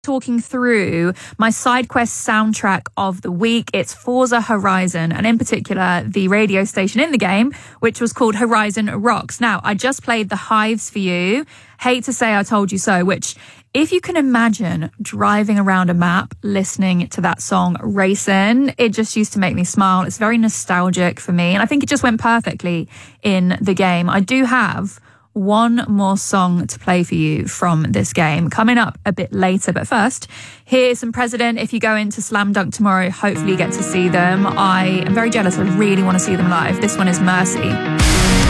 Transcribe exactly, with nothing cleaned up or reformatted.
talking through my side quest soundtrack of the week. It's Forza Horizon, and in particular the radio station in the game, which was called Horizon Rocks. Now, I just played The Hives for you, Hate to Say I Told You So, which, if you can imagine driving around a map listening to that song racing, it just used to make me smile. It's very nostalgic for me, and I think it just went perfectly in the game. I do have one more song to play for you from this game coming up a bit later, but first, here's some President. If you go into Slam Dunk tomorrow, hopefully you get to see them. I am very jealous. I really want to see them live. This one is Mercy.